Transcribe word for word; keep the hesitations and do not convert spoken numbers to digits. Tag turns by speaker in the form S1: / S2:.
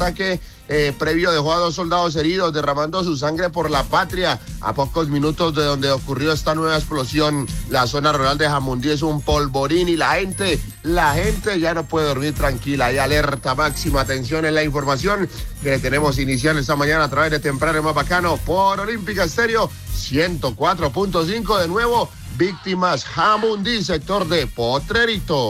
S1: ataque eh, previo dejó a dos soldados heridos, derramando su sangre por la patria. A pocos minutos de donde ocurrió esta nueva explosión, la zona rural de Jamundí es un polvorín y la gente, la gente ya no puede dormir tranquila. Hay alerta máxima, atención en la información que tenemos inicial esta mañana a través de Temprano Más Bacano por Olímpica Estéreo ciento cuatro punto cinco. De nuevo, víctimas Jamundí, sector de Potrerito.